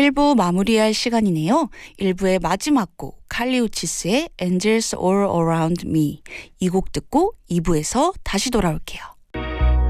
1부 마무리할 시간이네요. 1부의 마지막 곡 칼리 우치스의 Angels All Around Me 이 곡 듣고 2부에서 다시 돌아올게요.